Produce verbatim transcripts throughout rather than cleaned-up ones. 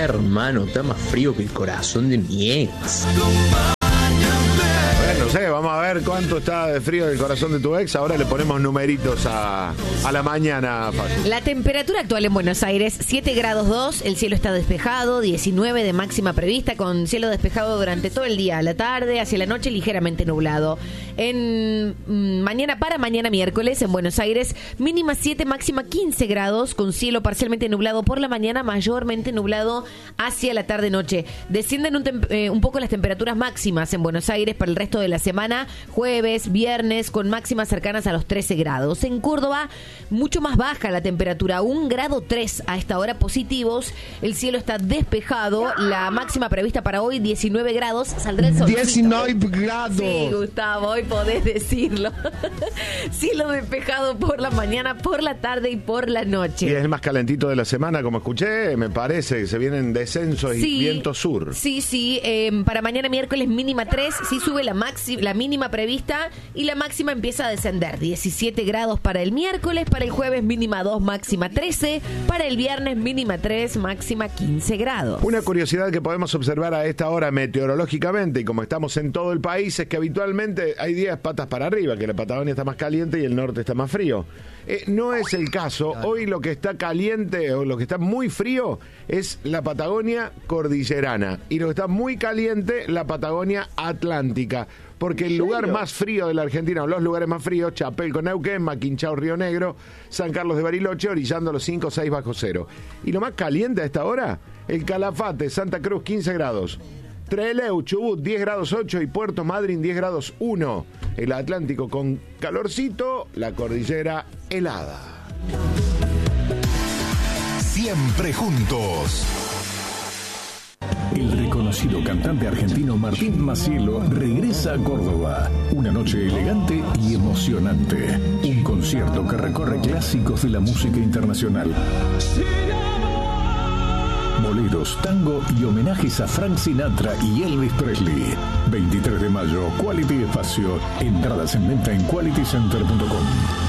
hermano, está más frío que el corazón de mi ex. No sé, vamos a ver cuánto está de frío el corazón de tu ex. Ahora le ponemos numeritos a, a la mañana. La temperatura actual en Buenos Aires, siete grados dos, el cielo está despejado, diecinueve de máxima prevista, con cielo despejado durante todo el día, a la tarde, hacia la noche ligeramente nublado. En mm, mañana para mañana miércoles en Buenos Aires, mínima siete, máxima quince grados, con cielo parcialmente nublado por la mañana, mayormente nublado hacia la tarde-noche. Descienden un, tem- eh, un poco las temperaturas máximas en Buenos Aires para el resto de la semana, jueves, viernes, con máximas cercanas a los trece grados. En Córdoba, mucho más baja la temperatura, un grado tres a esta hora positivos. El cielo está despejado, la máxima prevista para hoy, diecinueve grados. Saldrá el sol. diecinueve grados. Sí, Gustavo, hoy podés decirlo. Cielo despejado por la mañana, por la tarde y por la noche. Y es el más calentito de la semana, como escuché, me parece, que se vienen descensos y Sí, viento sur. Sí, sí, eh, para mañana miércoles mínima tres, sí sube la máxima, la mínima prevista y la máxima empieza a descender. diecisiete grados para el miércoles, para el jueves mínima dos, máxima trece, para el viernes mínima tres, máxima quince grados. Una curiosidad que podemos observar a esta hora meteorológicamente, y como estamos en todo el país, es que habitualmente hay días patas para arriba, que la Patagonia está más caliente y el norte está más frío. Eh, no es el caso. Hoy lo que está caliente o lo que está muy frío es la Patagonia cordillerana y lo que está muy caliente la Patagonia atlántica. Porque el lugar más frío de la Argentina, o los lugares más fríos, Chapelco, Neuquén, Maquinchao, Río Negro, San Carlos de Bariloche, orillando los cinco o seis bajo cero. Y lo más caliente a esta hora, el Calafate, Santa Cruz, quince grados. Trelew, Chubut, diez grados ocho y Puerto Madryn, diez grados uno. El Atlántico con calorcito, la cordillera helada. Siempre juntos. El reconocido cantante argentino Martín Macielo regresa a Córdoba. Una noche elegante y emocionante. Un concierto que recorre clásicos de la música internacional. Boleros, tango y homenajes a Frank Sinatra y Elvis Presley. veintitrés de mayo, Quality Espacio. Entradas en venta en quality center punto com.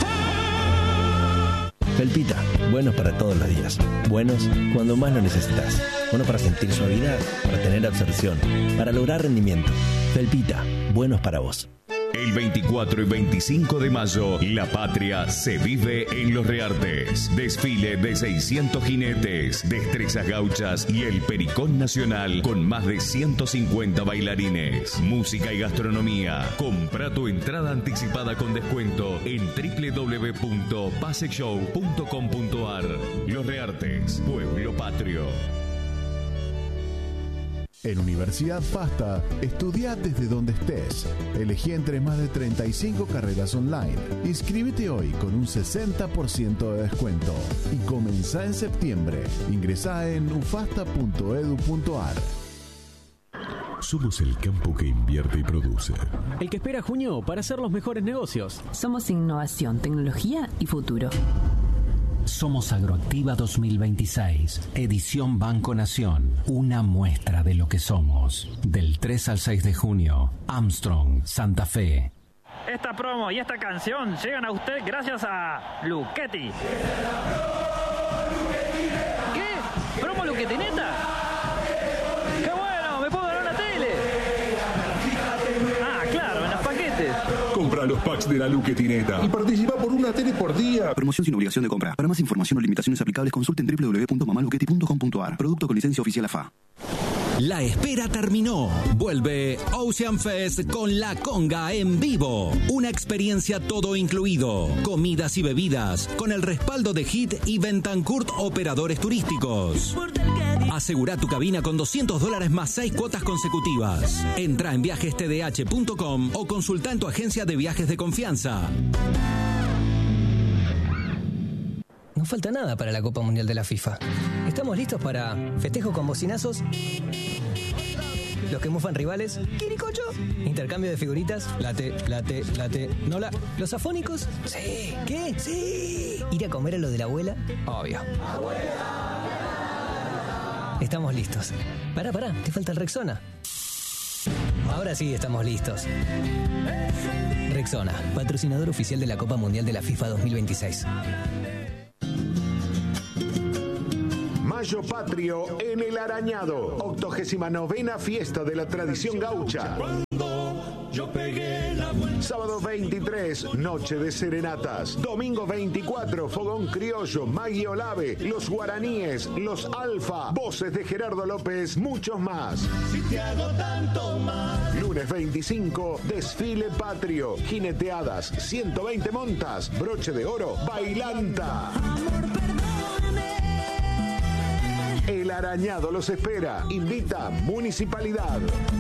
Felpita, buenos para todos los días. Buenos cuando más lo necesitas. Buenos para sentir suavidad, para tener absorción, para lograr rendimiento. Felpita, buenos para vos. El veinticuatro y veinticinco de mayo, la patria se vive en Los Reartes. Desfile de seiscientos jinetes, destrezas gauchas y el Pericón Nacional con más de ciento cincuenta bailarines. Música y gastronomía. Compra tu entrada anticipada con descuento en doble u doble u doble u punto pase show punto com punto a r. Los Reartes, pueblo patrio. En Universidad FASTA, estudia desde donde estés. Elegí entre más de treinta y cinco carreras online. Inscríbete hoy con un sesenta por ciento de descuento. Y comenzá en septiembre. Ingresá en ufasta punto edu punto a r. Somos el campo que invierte y produce. El que espera junio para hacer los mejores negocios. Somos innovación, tecnología y futuro. Somos Agroactiva dos mil veintiséis, edición Banco Nación, una muestra de lo que somos. Del tres al seis de junio, Armstrong, Santa Fe. Esta promo y esta canción llegan a usted gracias a Luchetti. ¿Qué? ¿Promo Luchetti neta? ¡Qué bueno! ¿Me puedo ganar una tele? Ah, claro, en los paquetes. Compra los packs de la Luchetineta Y participa por una tele por día. Promoción sin obligación de compra. Para más información o limitaciones aplicables, consulten doble u doble u doble u punto mamaluchetti punto com punto a r. Producto con licencia oficial A F A. La espera terminó. Vuelve Ocean Fest con La Conga en vivo. Una experiencia todo incluido. Comidas y bebidas con el respaldo de Hit y Bentancourt Operadores Turísticos. Asegura tu cabina con doscientos dólares más seis cuotas consecutivas. Entra en viajes t d h punto com o consulta en tu agencia de viajes de confianza. No falta nada para la Copa Mundial de la FIFA. Estamos listos para festejo con bocinazos, los que mufan rivales, quiricocho, intercambio de figuritas, late, late, late, nola, los afónicos, sí, ¿qué? Sí, ir a comer a lo de la abuela, obvio. Estamos listos. Pará, pará, te falta el Rexona. Ahora sí estamos listos. Rexona, patrocinador oficial de la Copa Mundial de la FIFA dos mil veintiséis. Mayo Patrio en El Arañado. octogésima novena fiesta de la tradición gaucha. Yo pegué la vuelta. Sábado veintitrés, noche de serenatas. Domingo veinticuatro, fogón criollo, Maggie Olave, los guaraníes, los alfa, voces de Gerardo López, muchos más. Si te hago tanto más. Lunes veinticinco, desfile patrio, jineteadas, ciento veinte montas, broche de oro, bailanta. Amor, perdóname. El Arañado los espera. Invita Municipalidad.